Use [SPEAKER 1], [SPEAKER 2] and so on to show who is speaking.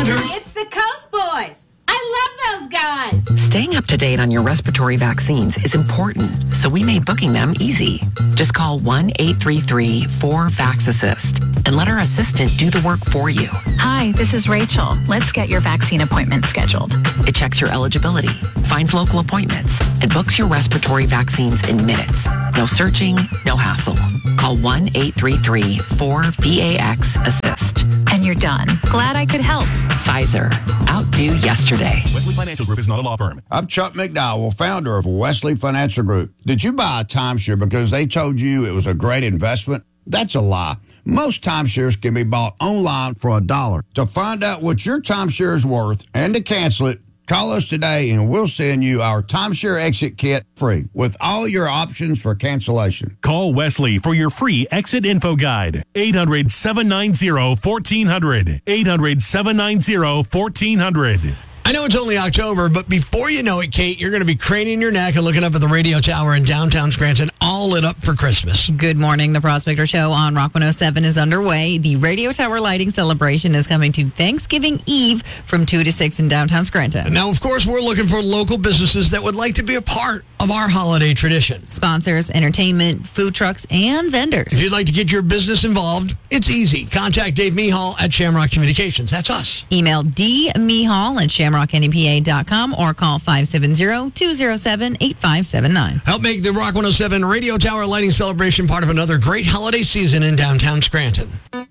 [SPEAKER 1] Sanders.
[SPEAKER 2] It's the Coast Boys. I love those guys.
[SPEAKER 3] Staying up to date on your respiratory vaccines is important, so we made booking them easy. Just call 1-833-4-VAX-ASSIST and let our assistant do the work for you.
[SPEAKER 4] Hi, this is Rachel. Let's get your vaccine appointment scheduled.
[SPEAKER 3] It checks your eligibility, finds local appointments, and books your respiratory vaccines in minutes. No searching, no hassle. Call 1-833-4-VAX-ASSIST.
[SPEAKER 4] And you're done. Glad I could help.
[SPEAKER 3] Pfizer. Outdo yesterday.
[SPEAKER 5] Wesley Financial Group is not a law firm.
[SPEAKER 6] I'm Chuck McDowell, founder of Wesley Financial Group. Did you buy a timeshare because they told you it was a great investment? That's a lie. Most timeshares can be bought online for $1. To find out what your timeshare is worth and to cancel it, call us today and we'll send you our timeshare exit kit free with all your options for cancellation.
[SPEAKER 5] Call Wesley for your free exit info guide. 800-790-1400. 800-790-1400.
[SPEAKER 7] I know it's only October, but before you know it, Kate, you're going to be craning your neck and looking up at the radio tower in downtown Scranton, all lit up for Christmas.
[SPEAKER 8] Good morning. The Prospector Show on Rock 107 is underway. The radio tower lighting celebration is coming to Thanksgiving Eve from 2 to 6 in downtown Scranton.
[SPEAKER 7] Now, of course, we're looking for local businesses that would like to be a part of our holiday tradition.
[SPEAKER 8] Sponsors, entertainment, food trucks, and vendors.
[SPEAKER 7] If you'd like to get your business involved, it's easy. Contact Dave Mehall at Shamrock Communications. That's us.
[SPEAKER 8] Email dmehall@shamrocknpa.com or call 570-207-8579.
[SPEAKER 7] Help make the Rock 107 Radio Tower Lighting Celebration part of another great holiday season in downtown Scranton.